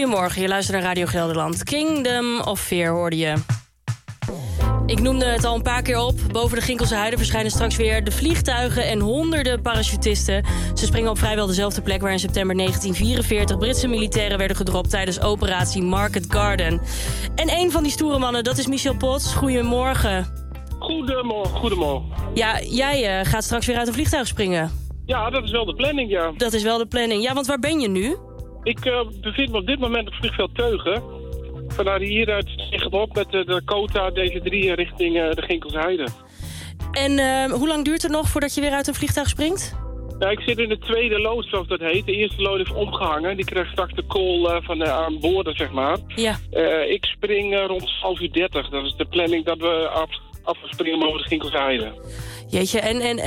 Goedemorgen, je luistert naar Radio Gelderland. Kingdom of Fear hoorde je. Ik noemde het al een paar keer op. Boven de Ginkelse Heide verschijnen straks weer de vliegtuigen en honderden parachutisten. Ze springen op vrijwel dezelfde plek waar in september 1944 Britse militairen werden gedropt tijdens operatie Market Garden. En een van die stoere mannen, dat is Michel Pots. Goedemorgen. Goedemorgen. Ja, jij gaat straks weer uit een vliegtuig springen. Ja, dat is wel de planning, ja. Dat is wel de planning. Ja, want waar ben je nu? Ik bevind me op dit moment op vliegveld Teugen. Vanuit hieruit stigen we op met de Dakota DC-3 richting de Ginkelse Heide. En hoe lang duurt het nog voordat je weer uit een vliegtuig springt? Ja, ik zit in de tweede lood, zoals dat heet. De eerste lood heeft omgehangen. Die krijgt straks de call van aan boorden, zeg maar. Ja. Ik spring rond 12:30. Dat is de planning dat we afspringen boven de Ginkelse Heide. Jeetje,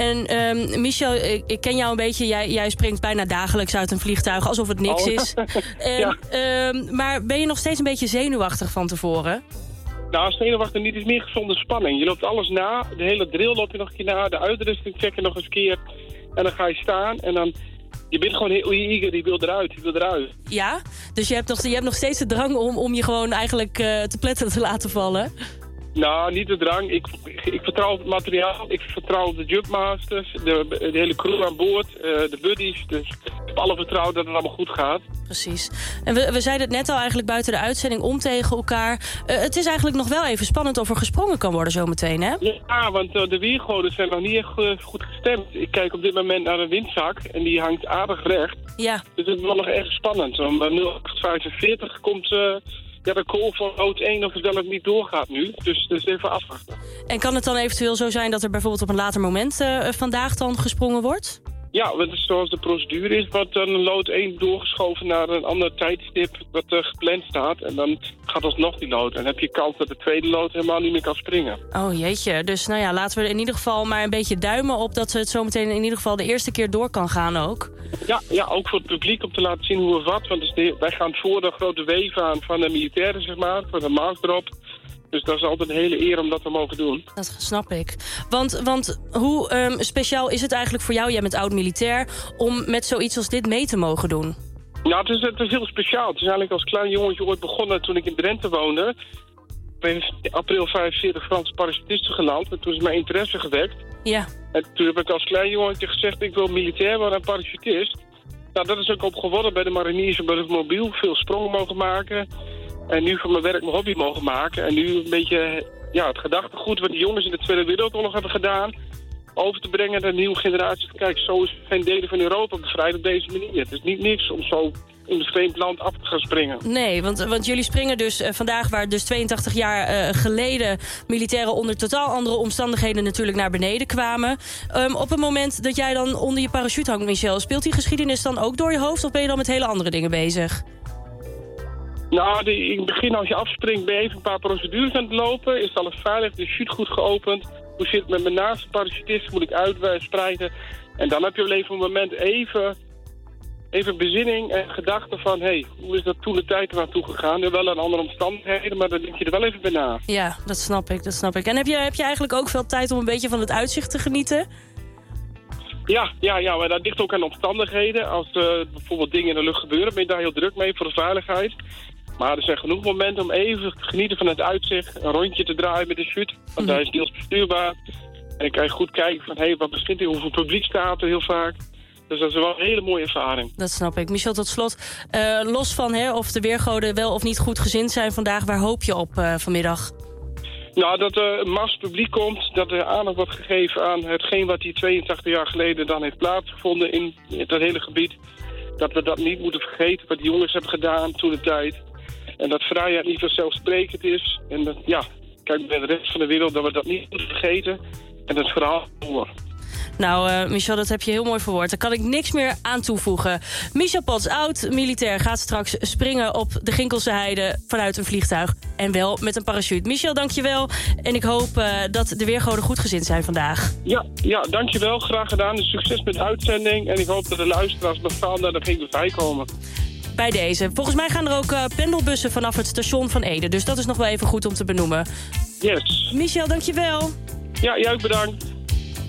en Michel, ik ken jou een beetje. Jij springt bijna dagelijks uit een vliegtuig, alsof het niks is. Ja. Maar ben je nog steeds een beetje zenuwachtig van tevoren? Nou, zenuwachtig niet, is meer gezonde spanning. Je loopt alles na, de hele drill loop je nog een keer na, de uitrusting check je nog eens een keer. En dan ga je staan en dan... Je bent gewoon heel eager, die wil eruit. Ja, dus je hebt nog steeds de drang om je gewoon eigenlijk te pletten te laten vallen? Nou, niet de drang. Ik vertrouw op het materiaal. Ik vertrouw op de jumpmasters, de hele crew aan boord, de buddies. Dus ik heb alle vertrouwen dat het allemaal goed gaat. Precies. En we zeiden het net al eigenlijk buiten de uitzending om tegen elkaar. Het is eigenlijk nog wel even spannend of er gesprongen kan worden zometeen, hè? Ja, want de weergoden zijn nog niet echt goed gestemd. Ik kijk op dit moment naar een windzak en die hangt aardig recht. Ja. Dus het is wel nog erg spannend. Om 0:45 komt... de call van lood 1 of het wel niet doorgaat nu. Dus even afwachten. En kan het dan eventueel zo zijn dat er bijvoorbeeld op een later moment vandaag dan gesprongen wordt? Ja, zoals de procedure is, wordt dan lood 1 doorgeschoven naar een ander tijdstip dat gepland staat. En dan gaat alsnog die lood. En dan heb je kans dat de tweede lood helemaal niet meer kan springen. Oh jeetje, dus nou ja, laten we er in ieder geval maar een beetje duimen op dat het zometeen in ieder geval de eerste keer door kan gaan ook. Ja, ook voor het publiek om te laten zien hoe of wat. Want wij gaan voor de grote wave aan van de militairen, zeg maar, voor de maas erop. Dus dat is altijd een hele eer om dat te mogen doen. Dat snap ik. Want hoe speciaal is het eigenlijk voor jou, jij bent oud-militair, om met zoiets als dit mee te mogen doen? Nou, het is heel speciaal. Het is eigenlijk als klein jongetje ooit begonnen toen ik in Drenthe woonde. Ik ben in april 45 Franse parachutisten geland en toen is mijn interesse gewekt. Ja. En toen heb ik als klein jongetje gezegd, ik wil militair worden en parachutist. Nou, dat is ook op geworden bij de mariniers en bij de mobiel. Veel sprongen mogen maken. En nu van mijn werk mijn hobby mogen maken. En nu een beetje het gedachtegoed wat die jongens in de Tweede Wereldoorlog hebben gedaan, over te brengen naar de nieuwe generatie. Kijk, zo is geen delen van Europa bevrijd op deze manier. Het is niet niks om zo in een vreemd land af te gaan springen. Nee, want jullie springen dus vandaag, waar dus 82 jaar geleden militairen onder totaal andere omstandigheden natuurlijk naar beneden kwamen. Op het moment dat jij dan onder je parachute hangt, Michel, speelt die geschiedenis dan ook door je hoofd of ben je dan met hele andere dingen bezig? Nou, in het begin als je afspringt ben je even een paar procedures aan het lopen. Is alles veilig, de chute goed geopend? Hoe zit het met mijn naaste parachutist? Moet ik uitspreiden? En dan heb je wel even een moment even bezinning en gedachten van... hoe is dat toen de tijd eraan toegegaan? Wel aan andere omstandigheden, maar dan denk je er wel even bij na. Ja, dat snap ik. En heb je eigenlijk ook veel tijd om een beetje van het uitzicht te genieten? Ja, maar dat ligt ook aan omstandigheden. Als bijvoorbeeld dingen in de lucht gebeuren, ben je daar heel druk mee voor de veiligheid. Maar er zijn genoeg momenten om even te genieten van het uitzicht. Een rondje te draaien met de chute, want hij is deels bestuurbaar. En dan kan je goed kijken van, wat begint er, hoeveel publiek staat er heel vaak. Dus dat is wel een hele mooie ervaring. Dat snap ik. Michel, tot slot, los van of de weergoden wel of niet goed gezind zijn vandaag, waar hoop je op vanmiddag? Nou, dat er een massa publiek komt, dat er aandacht wordt gegeven aan hetgeen wat die 82 jaar geleden dan heeft plaatsgevonden in dat hele gebied. Dat we dat niet moeten vergeten, wat die jongens hebben gedaan toen de tijd. En dat vrijheid niet vanzelfsprekend is. En dat, kijk bij de rest van de wereld, dat we dat niet moeten vergeten. En dat verhaal door. Nou, Michel, dat heb je heel mooi verwoord. Daar kan ik niks meer aan toevoegen. Michel Pots, oud-militair, gaat straks springen op de Ginkelse Heide vanuit een vliegtuig. En wel met een parachute. Michel, dankjewel. En ik hoop dat de weergoden goedgezind zijn vandaag. Ja, dankjewel. Graag gedaan. Dus succes met de uitzending. En ik hoop dat de luisteraars massaal naar de Ginkelse Heide komen. Bij deze. Volgens mij gaan er ook pendelbussen vanaf het station van Ede. Dus dat is nog wel even goed om te benoemen. Yes. Michel, dankjewel. Ja, jij ook bedankt.